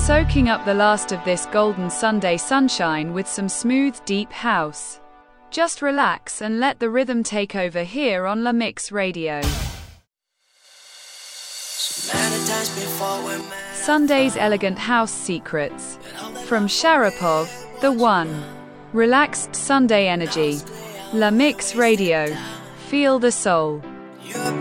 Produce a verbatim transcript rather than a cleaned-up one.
Soaking up the last of this golden Sunday sunshine with some smooth, deep house. Just relax and let the rhythm take over here on La Mix Radio. Sunday's elegant house secrets. From Sharapov, The One. Relaxed Sunday energy. La Mix Radio. Feel the soul.